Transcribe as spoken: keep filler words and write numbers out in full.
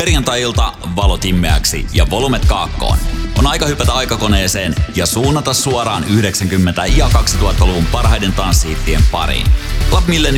Perjantai-ilta valot immeäksi ja volumet kaakkoon. On aika hypätä aikakoneeseen ja suunnata suoraan yhdeksänkymmentä- ja kaksituhattaluvun parhaiden tanssihittien pariin. Club Millennium